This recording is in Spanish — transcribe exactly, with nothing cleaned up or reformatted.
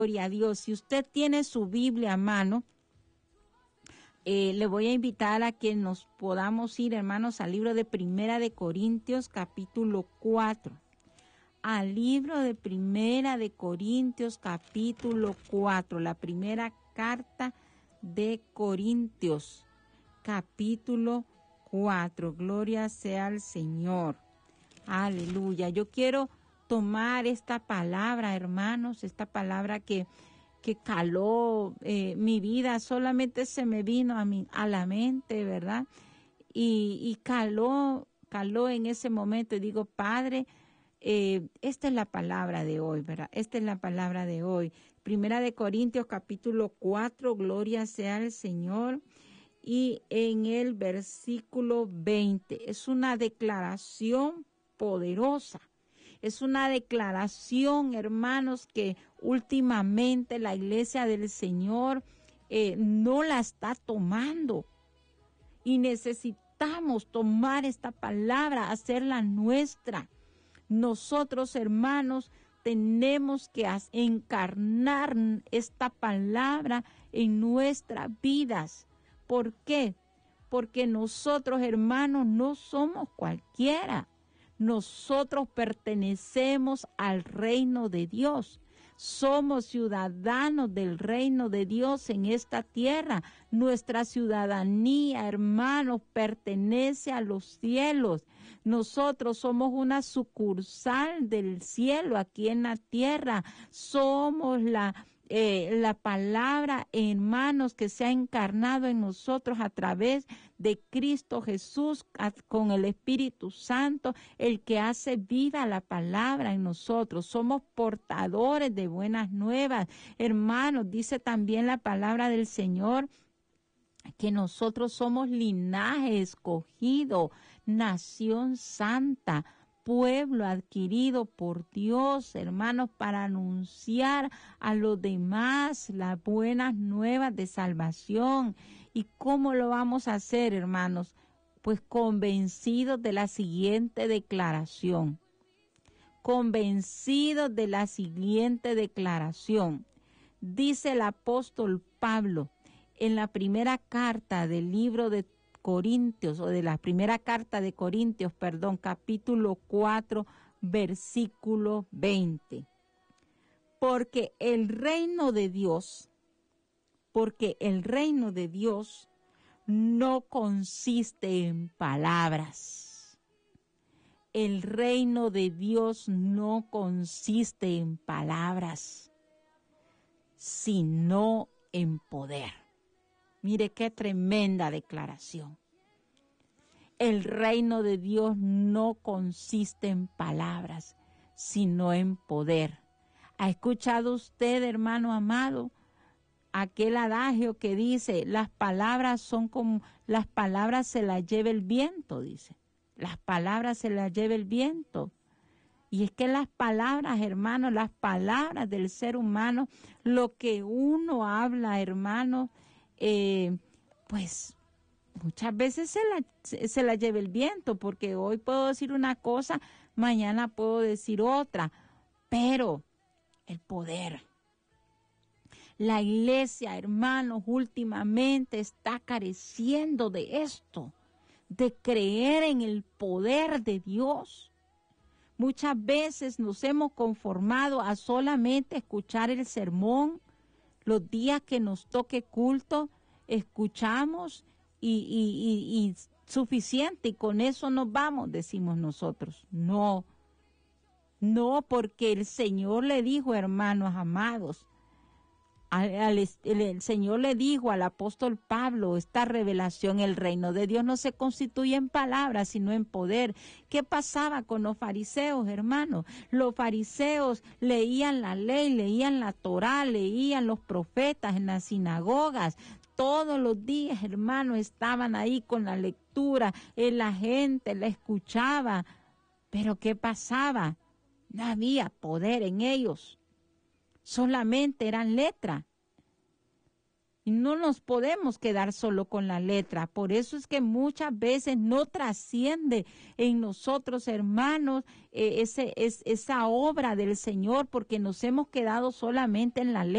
Gloria a Dios. Si usted tiene su Biblia a mano, eh, le voy a invitar a que nos podamos ir, hermanos, al libro de Primera de Corintios, capítulo cuatro. Al libro de Primera de Corintios, capítulo cuatro. La primera carta de Corintios, capítulo cuatro. Gloria sea al Señor. Aleluya. Yo quiero tomar esta palabra, hermanos, esta palabra que, que caló eh, mi vida, solamente se me vino a mi, a la mente, ¿verdad? Y, y caló, caló en ese momento y digo, Padre, eh, esta es la palabra de hoy, ¿verdad? Esta es la palabra de hoy. Primera de Corintios, capítulo cuatro, gloria sea al Señor. Y en el versículo veinte, es una declaración poderosa. Es una declaración, hermanos, que últimamente la iglesia del Señor eh, no la está tomando. Y necesitamos tomar esta palabra, hacerla nuestra. Nosotros, hermanos, tenemos que encarnar esta palabra en nuestras vidas. ¿Por qué? Porque nosotros, hermanos, no somos cualquiera. Nosotros pertenecemos al reino de Dios. Somos ciudadanos del reino de Dios en esta tierra. Nuestra ciudadanía, hermanos, pertenece a los cielos. Nosotros somos una sucursal del cielo aquí en la tierra. Somos la Eh, la palabra, hermanos, que se ha encarnado en nosotros a través de Cristo Jesús, a, con el Espíritu Santo, el que hace viva la palabra en nosotros. Somos portadores de buenas nuevas. Hermanos, dice también la palabra del Señor que nosotros somos linaje escogido, nación santa, pueblo adquirido por Dios, hermanos, para anunciar a los demás las buenas nuevas de salvación. ¿Y cómo lo vamos a hacer, hermanos? Pues convencidos de la siguiente declaración. Convencidos de la siguiente declaración. Dice el apóstol Pablo en la primera carta del libro de Corintios, o de la primera carta de Corintios, perdón, capítulo cuatro, versículo veinte. Porque el reino de Dios, porque el reino de Dios no consiste en palabras. El reino de Dios no consiste en palabras, sino en poder. Mire qué tremenda declaración. El reino de Dios no consiste en palabras, sino en poder. ¿Ha escuchado usted, hermano amado, aquel adagio que dice, las palabras son como, las palabras se las lleva el viento, dice. Las palabras se las lleva el viento. Y es que las palabras, hermanos, las palabras del ser humano, lo que uno habla, hermanos, Eh, pues muchas veces se la, se, se la lleva el viento, porque hoy puedo decir una cosa, mañana puedo decir otra, pero el poder. La iglesia, hermanos, últimamente está careciendo de esto, de creer en el poder de Dios. Muchas veces nos hemos conformado a solamente escuchar el sermón. Los días que nos toque culto, escuchamos y, y, y, y suficiente, y con eso nos vamos, decimos nosotros. No, no, porque el Señor le dijo, hermanos amados, al, al, el, el Señor le dijo al apóstol Pablo, esta revelación, el reino de Dios no se constituye en palabras, sino en poder. ¿Qué pasaba con los fariseos, hermanos? Los fariseos leían la ley, leían la Torá, leían los profetas en las sinagogas. Todos los días, hermanos, estaban ahí con la lectura, eh, la gente la escuchaba. Pero ¿qué pasaba? No había poder en ellos. Solamente eran letras. Y no nos podemos quedar solo con la letra. Por eso es que muchas veces no trasciende en nosotros, hermanos, eh, ese, es, esa obra del Señor, porque nos hemos quedado solamente en la letra.